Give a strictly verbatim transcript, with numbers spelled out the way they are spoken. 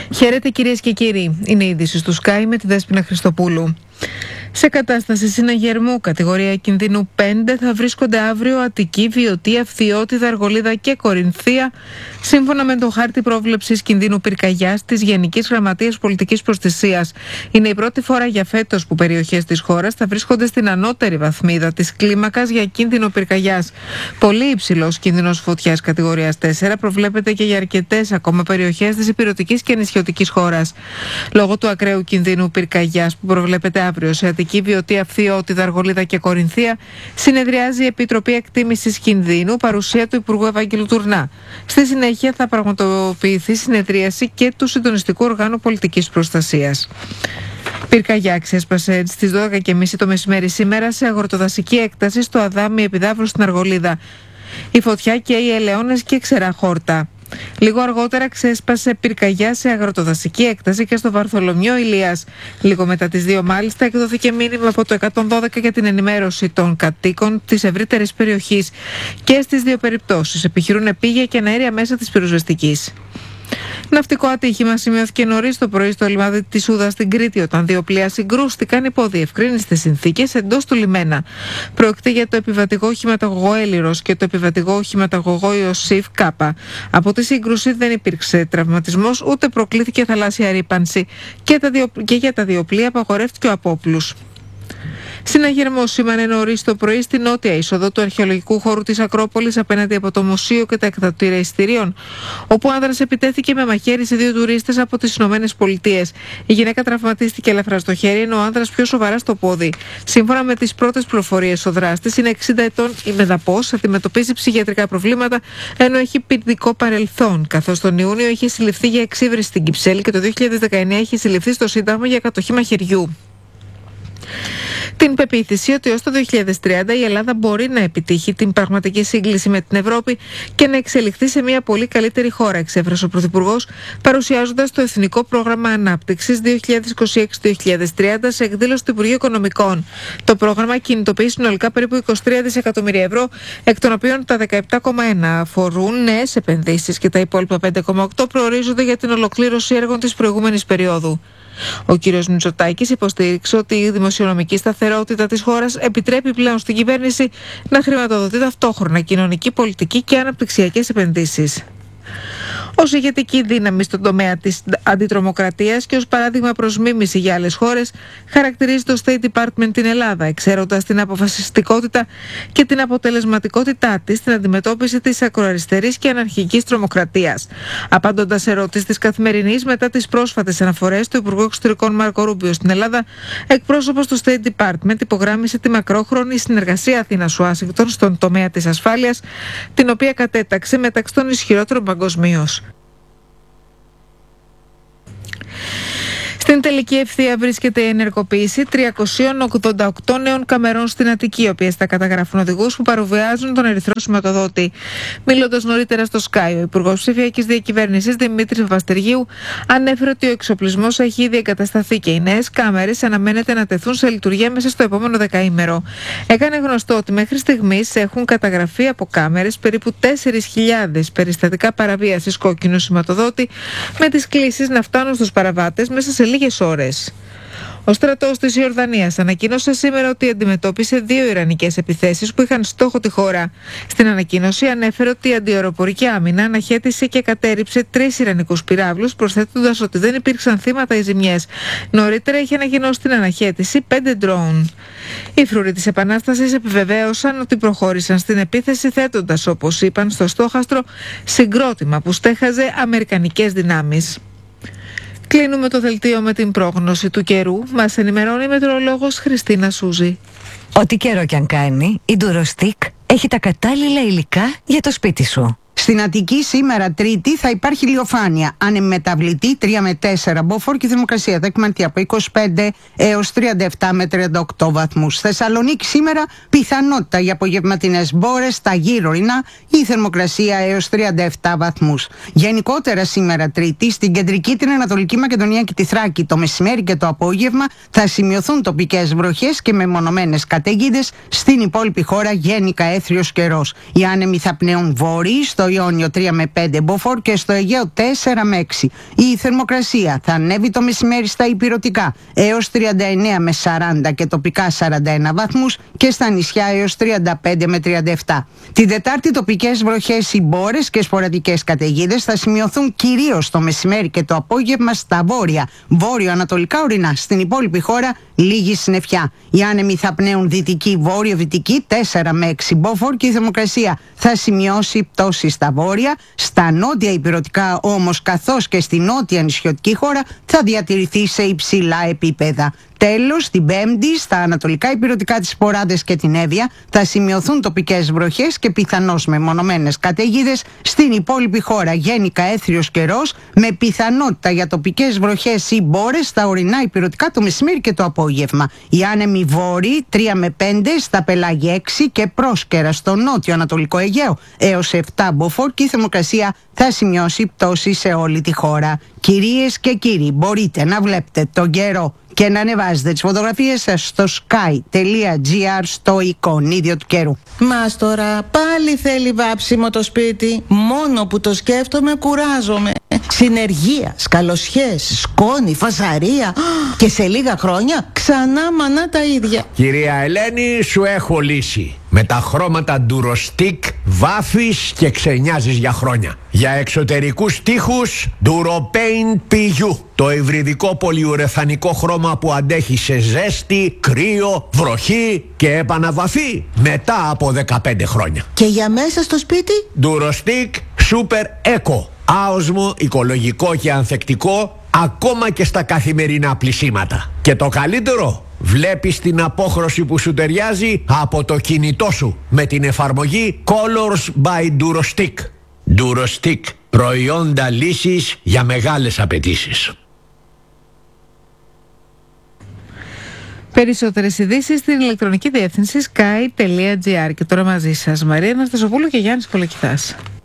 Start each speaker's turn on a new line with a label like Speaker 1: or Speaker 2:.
Speaker 1: Χαίρετε κυρίες και κύριοι, είναι η είδηση του Sky με τη Δέσποινα Χριστοπούλου. Σε κατάσταση συναγερμού κατηγορία κινδύνου πέντε θα βρίσκονται αύριο Αττική, Βιωτία, Φθιώτιδα, Αργολίδα και Κορινθία, σύμφωνα με το χάρτη πρόβλεψης κινδύνου πυρκαγιάς της Γενικής Γραμματείας Πολιτικής Προστασίας. Είναι η πρώτη φορά για φέτος που περιοχές της χώρας θα βρίσκονται στην ανώτερη βαθμίδα της κλίμακας για κίνδυνο πυρκαγιάς. Πολύ υψηλός κίνδυνος φωτιάς κατηγορίας τέσσερα προβλέπεται και για αρκετές ακόμα περιοχές της ηπειρωτικής και νησιωτικής χώρας. Λόγω του ακραίου κινδύνου πυρκαγιάς που προβλέπεται αύριο σε Αττική, Βιωτία, Φθιώτιδα, Αργολίδα και Κορινθία, συνεδριάζει η Επιτροπή Εκτίμησης Κινδύνου, παρουσία του Υπουργού Ευάγγελου Τουρνά. Στη συνέχεια θα πραγματοποιηθεί συνεδρίαση και του Συντονιστικού Οργάνου Πολιτικής Προστασίας. Πυρκαγιά ξέσπασε στις δώδεκα και τριάντα το μεσημέρι σήμερα σε αγροτοδασική έκταση στο Αδάμι Επιδαύρου στην Αργολίδα. Η φωτιά καίει ελαιώνες και ξερά χόρτα. Λίγο αργότερα ξέσπασε πυρκαγιά σε αγροτοδασική έκταση και στο Βαρθολομιό Ηλίας. Λίγο μετά τις δύο μάλιστα εκδόθηκε μήνυμα από το εκατόν δώδεκα για την ενημέρωση των κατοίκων της ευρύτερης περιοχής. Και στις δύο περιπτώσεις επιχειρούν επίγεια και αέρια μέσα της πυροσβεστικής. Ναυτικό ατύχημα σημειώθηκε νωρίς το πρωί στο λιμάνι της Ούδας στην Κρήτη, όταν δύο πλοία συγκρούστηκαν υπό διευκρίνιστες συνθήκες εντός του λιμένα. Πρόκειται για το επιβατικό οχηματαγωγό Έλιρος και το επιβατικό οχηματαγωγό Ιωσήφ Κάπα. Από τη σύγκρουση δεν υπήρξε τραυματισμός ούτε προκλήθηκε θαλάσσια ρύπανση και, τα δύο, και για τα δύο πλοία απαγορεύτηκε ο απόπλους. Συναγερμός σήμανε νωρίς το πρωί στη νότια είσοδο του αρχαιολογικού χώρου της Ακρόπολης απέναντι από το μουσείο και τα εκδοτήρια εισιτηρίων, όπου ο άνδρας επιτέθηκε με μαχαίρι σε δύο τουρίστες από τις Ηνωμένες Πολιτείες. Η γυναίκα τραυματίστηκε ελαφρά στο χέρι, ενώ ο άνδρας πιο σοβαρά στο πόδι. Σύμφωνα με τις πρώτες πληροφορίες, ο δράστης είναι εξήντα ετών, ημεδαπός, αντιμετωπίζει ψυχιατρικά προβλήματα, ενώ έχει ποινικό παρελθόν. Καθώς τον Ιούνιο είχε συλληφθεί για εξύβριση στην Κυψέλη και το δύο χιλιάδες δεκαεννιά είχε συλληφθεί στο Σύνταγμα για κατοχή μαχαιριού. Την πεποίθηση ότι έως το δύο χιλιάδες τριάντα η Ελλάδα μπορεί να επιτύχει την πραγματική σύγκληση με την Ευρώπη και να εξελιχθεί σε μια πολύ καλύτερη χώρα, εξέφρασε ο Πρωθυπουργός, παρουσιάζοντας το Εθνικό Πρόγραμμα Ανάπτυξης δύο χιλιάδες είκοσι έξι με δύο χιλιάδες τριάντα σε εκδήλωση του Υπουργείου Οικονομικών. Το πρόγραμμα κινητοποιεί συνολικά περίπου είκοσι τρία δισεκατομμύρια ευρώ, εκ των οποίων τα δεκαεπτά κόμμα ένα αφορούν νέες επενδύσεις και τα υπόλοιπα πέντε κόμμα οκτώ προορίζονται για την ολοκλήρωση έργων της προηγούμενης περίοδου. Ο κ. Μητσοτάκης υποστήριξε ότι η δημοσιονομική σταθερότητα της χώρας επιτρέπει πλέον στην κυβέρνηση να χρηματοδοτεί ταυτόχρονα κοινωνική πολιτική και αναπτυξιακές επενδύσεις. Ως ηγετική δύναμη στον τομέα της αντιτρομοκρατίας και ως παράδειγμα προς μίμηση για άλλες χώρες, χαρακτηρίζει το State Department την Ελλάδα, εξαίροντας την αποφασιστικότητα και την αποτελεσματικότητά της στην αντιμετώπιση της ακροαριστερής και αναρχικής τρομοκρατίας. Απαντώντας σε ερώτηση της Καθημερινής μετά τις πρόσφατες αναφορές του Υπουργού Εξωτερικών Μάρκο Ρούμπιο στην Ελλάδα, εκπρόσωπος του State Department υπογράμμισε τη μακρόχρονη συνεργασία Αθήνας-Ουάσιγκτον στον τομέα της ασφάλειας, την οποία κατέταξε μεταξύ των ισχυρότερων παγκοσμίως. Στην τελική ευθεία βρίσκεται η ενεργοποίηση τριακοσίων ογδόντα οκτώ νέων καμερών στην Αττική, οι οποίες θα καταγράφουν οδηγούς που παραβιάζουν τον ερυθρό σηματοδότη. Μιλώντας νωρίτερα στο Sky, ο Υπουργός Ψηφιακής Διακυβέρνησης Δημήτρης Παπαστεριού ανέφερε ότι ο εξοπλισμός έχει ήδη εγκατασταθεί και οι νέες κάμερες αναμένεται να τεθούν σε λειτουργία μέσα στο επόμενο δεκαήμερο. Έκανε γνωστό ότι μέχρι στιγμής έχουν καταγραφεί από κάμερες περίπου τέσσερις χιλιάδες περιστατικά παραβίασης κόκκινου σηματοδότη, με τις κλήσεις να φτάνουν στους παραβάτες μέσα σε λίγες ώρες. Ο στρατός της Ιορδανίας ανακοίνωσε σήμερα ότι αντιμετώπισε δύο ιρανικές επιθέσεις που είχαν στόχο τη χώρα. Στην ανακοίνωση ανέφερε ότι η αντιαεροπορική άμυνα αναχέτησε και κατέρριψε τρεις ιρανικούς πυράβλους, προσθέτοντας ότι δεν υπήρξαν θύματα ή ζημιές. Νωρίτερα είχε ανακοινώσει την αναχέτηση πέντε ντρόουν. Οι φρουροί της Επανάστασης επιβεβαίωσαν ότι προχώρησαν στην επίθεση, θέτοντας, όπως είπαν, στο στόχαστρο συγκρότημα που στέχαζε αμερικανικές δυνάμεις. Κλείνουμε το δελτίο με την πρόγνωση του καιρού. Μας ενημερώνει η μετεωρολόγος Χριστίνα Σούζη.
Speaker 2: Ό,τι καιρό κι αν κάνει, η Ντουροστίκ έχει τα κατάλληλα υλικά για το σπίτι σου.
Speaker 3: Στην Αττική σήμερα Τρίτη θα υπάρχει ηλιοφάνεια. Ανεμεταβλητή τρία με τέσσερα. Μποφόρ και η θερμοκρασία θα εκμανθεί από είκοσι πέντε έως τριάντα επτά με τριάντα οκτώ βαθμούς. Θεσσαλονίκη σήμερα πιθανότητα για απογευματινές μπόρες στα γύρω ορεινά, η θερμοκρασία έως τριάντα επτά βαθμούς. Γενικότερα σήμερα Τρίτη στην κεντρική, την Ανατολική Μακεδονία και τη Θράκη το μεσημέρι και το απόγευμα θα σημειωθούν τοπικές βροχές και μεμονωμένες καταιγίδες. Στην υπόλοιπη χώρα γενικά έθριος καιρός. Οι άνεμοι θα πνέουν βόρειοι στο στο Ιόνιο τρία με πέντε μποφόρ και στο Αιγαίο τέσσερα με έξι. Η θερμοκρασία θα ανέβει το μεσημέρι στα ηπειρωτικά έως τριάντα εννέα με σαράντα και τοπικά σαράντα ένα βαθμούς και στα νησιά έως τριάντα πέντε με τριάντα επτά. Την Δετάρτη τοπικές βροχές ή μπόρες και σποραδικές καταιγίδες θα σημειωθούν κυρίως το μεσημέρι και το απόγευμα στα βόρεια, βόρειο-ανατολικά ορεινά. Στην υπόλοιπη χώρα λίγη συννεφιά. Οι άνεμοι θα πνέουν δυτική, βόρειο-δυτική τέσσερα με έξι μποφόρ και η θερμοκρασία θα σημειώσει πτώση στα βόρεια. Στα νότια ηπειρωτικά όμως, καθώς και στη νότια νησιωτική χώρα, θα διατηρηθεί σε υψηλά επίπεδα. Τέλος, την Πέμπτη, στα ανατολικά ηπειρωτικά της Ποράδες και την Εύβοια θα σημειωθούν τοπικές βροχές και πιθανώς μεμονωμένες καταιγίδες. Στην υπόλοιπη χώρα γενικά έθριος καιρός με πιθανότητα για τοπικές βροχές ή μπόρες στα ορεινά ηπειρωτικά το μεσημέρι και το απόγευμα. Οι άνεμοι βόρειοι τρία με πέντε, στα πελάγια έξι και πρόσκαιρα στο νότιο ανατολικό Αιγαίο έως επτά μποφόρ και η θερμοκρασία θα σημειώσει πτώση σε όλη τη χώρα. Κυρίες και κύριοι, μπορείτε να βλέπετε τον καιρό και να ανεβάζετε τις φωτογραφίες σας στο sky.gr στο εικονίδιο του καιρού.
Speaker 4: Μας τώρα πάλι θέλει βάψιμο το σπίτι. Μόνο που το σκέφτομαι κουράζομαι. Συνεργεία, σκαλοσιές, σκόνη, φασαρία. Και σε λίγα χρόνια ξανά μανά τα ίδια.
Speaker 5: Κυρία Ελένη, σου έχω λύση. Με τα χρώματα Durostick βάφεις και ξενιάζεις για χρόνια. Για εξωτερικούς τοίχους Duropaint πι γιου. Το υβριδικό πολυουρεθανικό χρώμα που αντέχει σε ζέστη, κρύο, βροχή και επαναβαφή μετά από δεκαπέντε χρόνια.
Speaker 4: Και για μέσα στο σπίτι
Speaker 5: Durostick Super Eco. Άοσμο, οικολογικό και ανθεκτικό ακόμα και στα καθημερινά πλυσίματα. Και το καλύτερο, βλέπεις την απόχρωση που σου ταιριάζει από το κινητό σου με την εφαρμογή Colors by Durostick. Durostick, προϊόντα λύσης για μεγάλες απαιτήσεις.
Speaker 1: Περισσότερες ειδήσεις στην ηλεκτρονική διεύθυνση sky.gr. Και τώρα μαζί σας Μαρία Αναστασοπούλου και Γιάννης Κολοκυθάς.